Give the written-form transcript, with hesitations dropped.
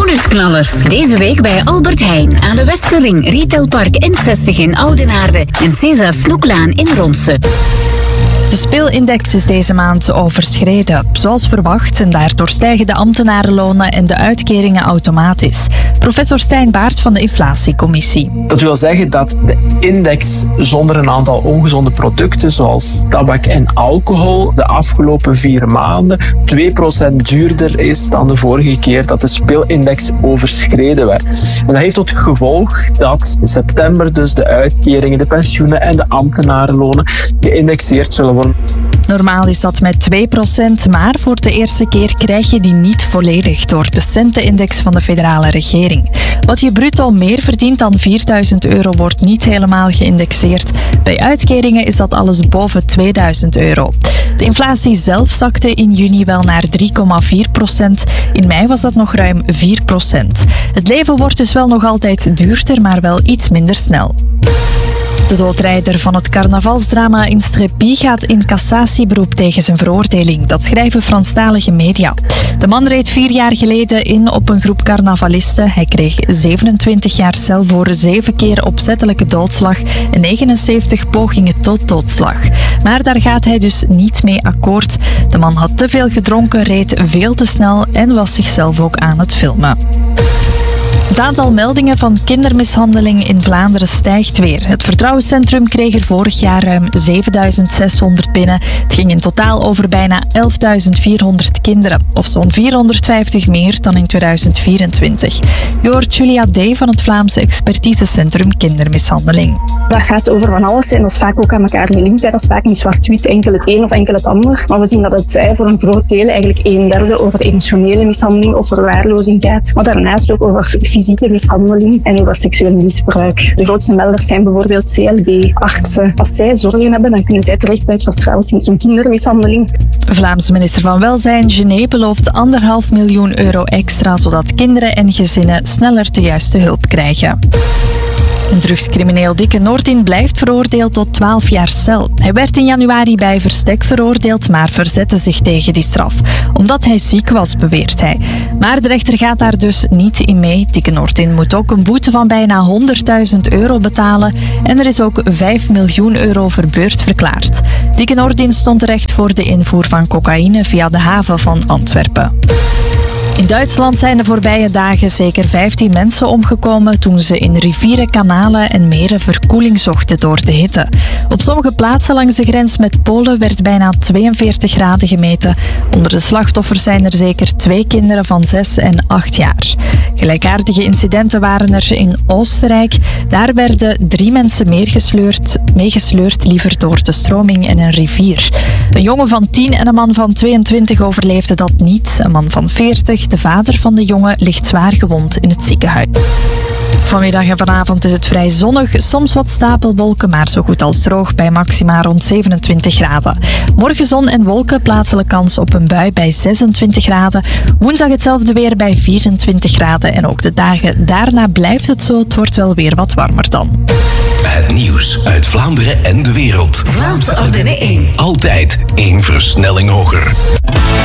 Bonusknallers. Deze week bij Albert Heijn aan de Westerring, Retailpark N60 in Oudenaarde en César Snoeklaan in Ronse. De speelindex is deze maand overschreden. Zoals verwacht, en daardoor stijgen de ambtenarenlonen en de uitkeringen automatisch. Professor Stijn Baert van de Inflatiecommissie. Dat wil zeggen dat de index zonder een aantal ongezonde producten zoals tabak en alcohol de afgelopen 4 maanden 2% duurder is dan de vorige keer dat de speelindex overschreden werd. En dat heeft tot gevolg dat in september dus de uitkeringen, de pensioenen en de ambtenarenlonen geïndexeerd zullen worden. Normaal is dat met 2%, maar voor de eerste keer krijg je die niet volledig door de centenindex van de federale regering. Wat je bruto meer verdient dan €4.000 wordt niet helemaal geïndexeerd. Bij uitkeringen is dat alles boven €2.000. De inflatie zelf zakte in juni wel naar 3,4%. In mei was dat nog ruim 4%. Het leven wordt dus wel nog altijd duurder, maar wel iets minder snel. De doodrijder van het carnavalsdrama in Strepy gaat in cassatieberoep tegen zijn veroordeling. Dat schrijven Franstalige media. De man reed 4 jaar geleden in op een groep carnavalisten. Hij kreeg 27 jaar cel voor 7 keer opzettelijke doodslag en 79 pogingen tot doodslag. Maar daar gaat hij dus niet mee akkoord. De man had te veel gedronken, reed veel te snel en was zichzelf ook aan het filmen. Het aantal meldingen van kindermishandeling in Vlaanderen stijgt weer. Het Vertrouwenscentrum kreeg er vorig jaar ruim 7.600 binnen. Het ging in totaal over bijna 11.400 kinderen, of zo'n 450 meer dan in 2024. Je hoort Julia D. van het Vlaamse expertisecentrum kindermishandeling. Dat gaat over van alles en dat is vaak ook aan elkaar gelinkt. Dat is vaak niet zwart-wit, enkel het een of enkel het ander. Maar we zien dat het voor een groot deel, eigenlijk 1/3, over emotionele mishandeling of verwaarlozing gaat. Maar daarnaast ook over fysieke mishandeling en over seksueel misbruik. De grootste melders zijn bijvoorbeeld CLB, artsen. Als zij zorgen hebben, dan kunnen zij terecht bij het Vertrouwenscentrum kindermishandeling. Vlaamse minister van Welzijn, Gené, belooft €1,5 miljoen extra, zodat kinderen en gezinnen sneller de juiste hulp krijgen. Een drugscrimineel Dikke Noordin blijft veroordeeld tot 12 jaar cel. Hij werd in januari bij verstek veroordeeld, maar verzette zich tegen die straf. Omdat hij ziek was, beweert hij. Maar de rechter gaat daar dus niet in mee. Dikke Noordin moet ook een boete van bijna €100.000 betalen. En er is ook €5 miljoen verbeurd verklaard. Dikke Noordin stond terecht voor de invoer van cocaïne via de haven van Antwerpen. In Duitsland zijn de voorbije dagen zeker 15 mensen omgekomen toen ze in rivieren, kanalen en meren verkoeling zochten door de hitte. Op sommige plaatsen langs de grens met Polen werd bijna 42 graden gemeten. Onder de slachtoffers zijn er zeker 2 kinderen van 6 en 8 jaar. Gelijkaardige incidenten waren er in Oostenrijk. Daar werden 3 mensen meegesleurd liever door de stroming en een rivier. Een jongen van 10 en een man van 22 overleefden dat niet. Een man van 40, de vader van de jongen, ligt zwaar gewond in het ziekenhuis. Vanmiddag en vanavond is het vrij zonnig, soms wat stapelwolken, maar zo goed als droog bij maxima rond 27 graden. Morgen zon en wolken, plaatselijk kans op een bui bij 26 graden. Woensdag hetzelfde weer bij 24 graden en ook de dagen daarna blijft het zo. Het wordt wel weer wat warmer dan. Het nieuws uit Vlaanderen en de wereld. Vlaamse Ardennen 1. Altijd 1 versnelling hoger.